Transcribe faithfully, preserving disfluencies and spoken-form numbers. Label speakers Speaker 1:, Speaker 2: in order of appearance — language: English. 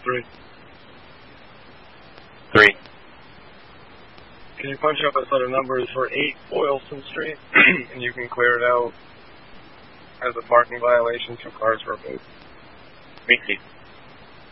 Speaker 1: Three.
Speaker 2: Three.
Speaker 1: Can you punch up a set of numbers for eight Boylston Street, and you can clear it out as a parking violation, two cars were moved.
Speaker 2: Three,